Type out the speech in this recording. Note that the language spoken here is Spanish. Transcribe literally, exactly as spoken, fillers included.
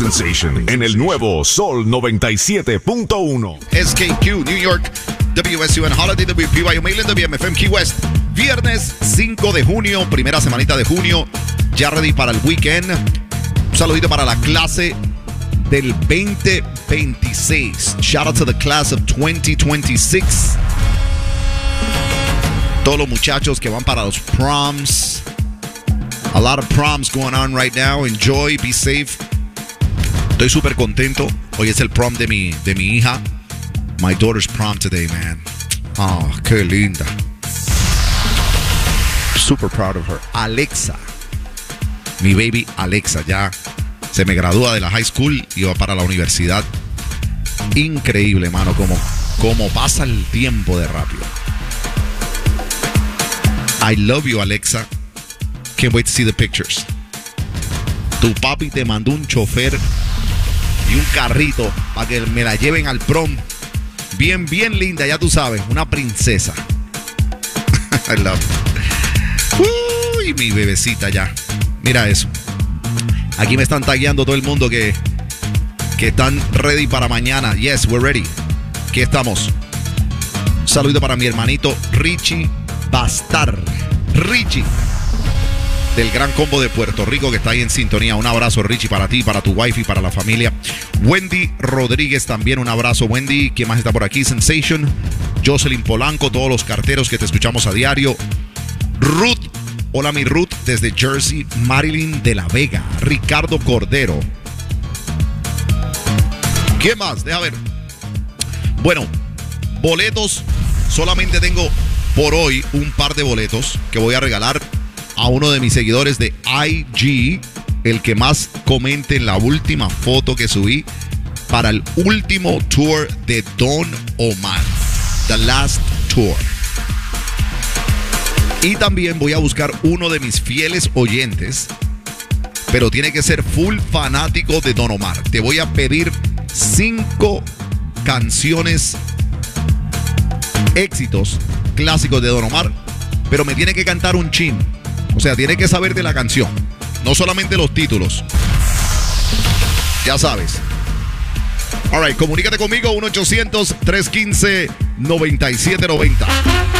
Sensation en el nuevo Sol noventa y siete punto uno. S K Q, New York, W S U N Holiday, W P Y U Mainland, W M F M Key West. Viernes cinco de junio, primera semanita de junio, ya ready para el weekend. Un saludito para la clase del veinte veintiséis. Shout out to the class of twenty twenty-six. Todos los muchachos que van para los proms. A lot of proms going on right now. Enjoy, be safe. Estoy súper contento. Hoy es el prom de mi, de mi hija. My daughter's prom today, man. Oh, qué linda. Super proud of her. Alexa. Mi baby Alexa ya se me gradúa de la high school y va para la universidad. Increíble, mano, como, como pasa el tiempo de rápido. I love you, Alexa. Can't wait to see the pictures. Tu papi te mandó un chofer y un carrito para que me la lleven al prom. Bien, bien linda, ya tú sabes. Una princesa. I love it. Uy, mi bebecita ya. Mira eso. Aquí me están tagueando todo el mundo que, que están ready para mañana. Yes, we're ready. Aquí estamos. Un saludo para mi hermanito Richie Bastar. Richie. Del Gran Combo de Puerto Rico que está ahí en sintonía. Un abrazo, Richie, para ti, para tu wife y para la familia. Wendy Rodríguez también, un abrazo, Wendy. ¿Quién más está por aquí? Sensation, Jocelyn Polanco, todos los carteros que te escuchamos a diario. Ruth, hola mi Ruth, desde Jersey. Marilyn de la Vega, Ricardo Cordero. ¿Quién más? Deja ver. Bueno, boletos. Solamente tengo por hoy un par de boletos que voy a regalar a uno de mis seguidores de I G, el que más comente en la última foto que subí para el último tour de Don Omar, The Last Tour. Y también voy a buscar uno de mis fieles oyentes, pero tiene que ser full fanático de Don Omar. Te voy a pedir cinco canciones, éxitos clásicos de Don Omar, pero me tiene que cantar un chin. O sea, tiene que saber de la canción, no solamente los títulos. Ya sabes. All right, comunícate conmigo, uno ochocientos, tres uno cinco, nueve siete nueve cero.